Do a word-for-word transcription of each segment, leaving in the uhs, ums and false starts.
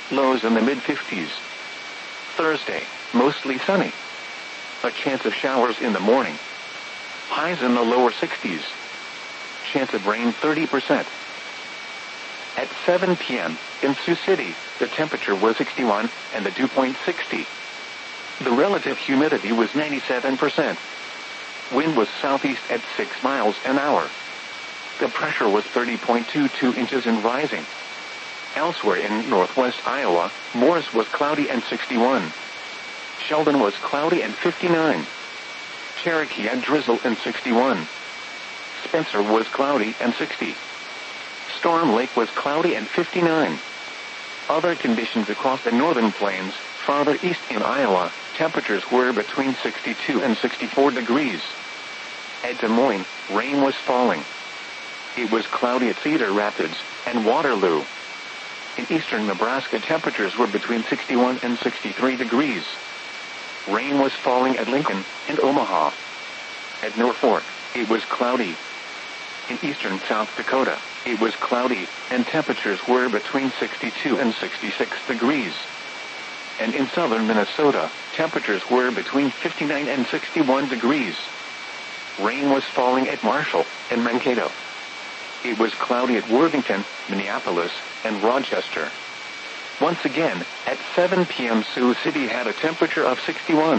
Lows in the mid fifties. Thursday, mostly sunny. A chance of showers in the morning. Highs in the lower sixties. Chance of rain thirty percent. At seven p.m., in Sioux City, the temperature was sixty-one, and the dew point sixty. The relative humidity was ninety-seven percent. Wind was southeast at six miles an hour. The pressure was thirty point two two inches and rising. Elsewhere in northwest Iowa, Morris was cloudy and sixty-one. Sheldon was cloudy and fifty-nine. Cherokee had drizzle and sixty-one. Spencer was cloudy and sixty. Storm Lake was cloudy and fifty-nine. Other conditions across the northern plains, farther east in Iowa, temperatures were between sixty-two and sixty-four degrees. At Des Moines, rain was falling. It was cloudy at Cedar Rapids and Waterloo. In eastern Nebraska, temperatures were between sixty-one and sixty-three degrees. Rain was falling at Lincoln and Omaha. At Norfolk, it was cloudy. In eastern South Dakota, it was cloudy, and temperatures were between sixty-two and sixty-six degrees. And in southern Minnesota, temperatures were between fifty-nine and sixty-one degrees. Rain was falling at Marshall and Mankato. It was cloudy at Worthington, Minneapolis, and Rochester. Once again, at seven p.m. Sioux City had a temperature of sixty-one.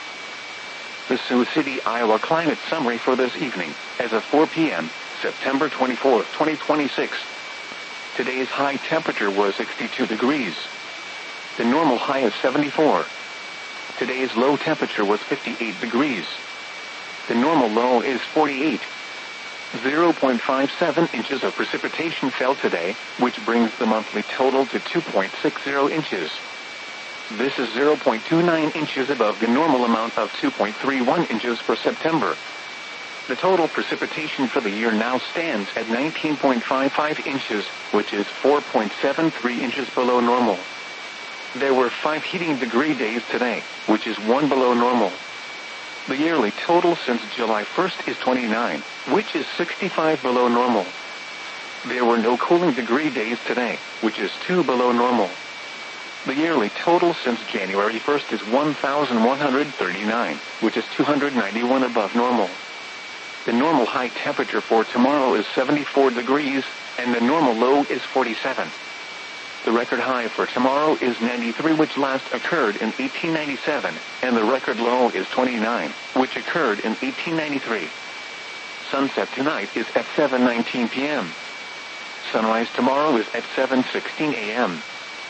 The Sioux City, Iowa climate summary for this evening, as of four p.m., September twenty-fourth, twenty twenty-six. Today's high temperature was sixty-two degrees. The normal high is seventy-four. Today's low temperature was fifty-eight degrees. The normal low is forty-eight. zero point five seven inches of precipitation fell today, which brings the monthly total to two point six zero inches. This is zero point two nine inches above the normal amount of two point three one inches for September. The total precipitation for the year now stands at nineteen point five five inches, which is four point seven three inches below normal. There were five heating degree days today, which is one below normal. The yearly total since July first is twenty-nine, which is sixty-five below normal. There were no cooling degree days today, which is two below normal. The yearly total since January first is one thousand one hundred thirty-nine, which is two hundred ninety-one above normal. The normal high temperature for tomorrow is seventy-four degrees, and the normal low is forty-seven. The record high for tomorrow is ninety-three, which last occurred in eighteen ninety-seven, and the record low is twenty-nine, which occurred in eighteen ninety-three. Sunset tonight is at seven nineteen p.m. Sunrise tomorrow is at seven sixteen a.m.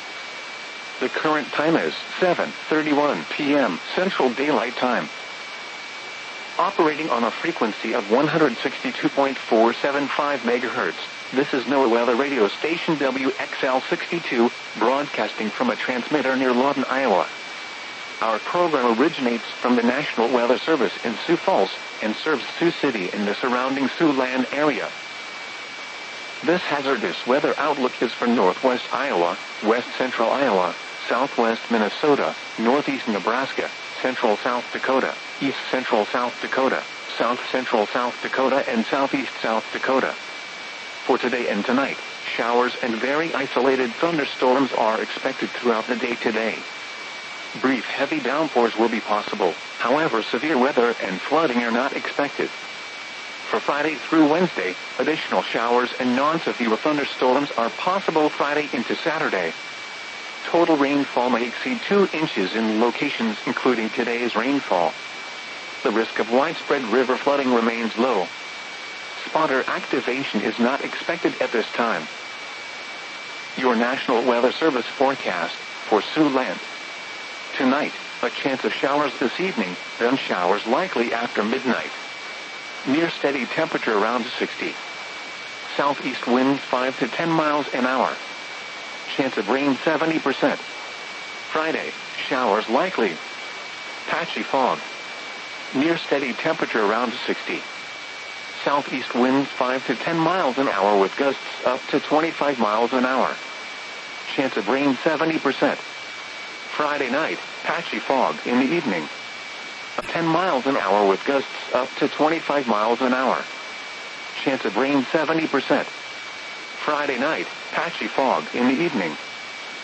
The current time is seven thirty-one p.m. Central Daylight Time. Operating on a frequency of one hundred sixty-two point four seven five megahertz, this is NOAA Weather Radio Station W X L sixty-two, broadcasting from a transmitter near Lawton, Iowa. Our program originates from the National Weather Service in Sioux Falls and serves Sioux City and the surrounding Siouxland area. This hazardous weather outlook is for northwest Iowa, west central Iowa, southwest Minnesota, northeast Nebraska, central South Dakota, east central South Dakota, south central South Dakota, and southeast South Dakota. For today and tonight, showers and very isolated thunderstorms are expected throughout the day today. Brief heavy downpours will be possible, however severe weather and flooding are not expected. For Friday through Wednesday, additional showers and non-severe thunderstorms are possible Friday into Saturday. Total rainfall may exceed two inches in locations including today's rainfall. The risk of widespread river flooding remains low. Spotter activation is not expected at this time. Your National Weather Service forecast for Siouxland. Tonight, a chance of showers this evening, then showers likely after midnight. Near steady temperature around sixty. Southeast winds five to ten miles an hour. Chance of rain seventy percent. Friday, showers likely. Patchy fog. Near steady temperature around sixty. Southeast winds five to ten miles an hour with gusts up to twenty-five miles an hour. Chance of rain seventy percent. Friday night, patchy fog in the evening. ten miles an hour with gusts up to twenty-five miles an hour. Chance of rain seventy percent. Friday night, patchy fog in the evening.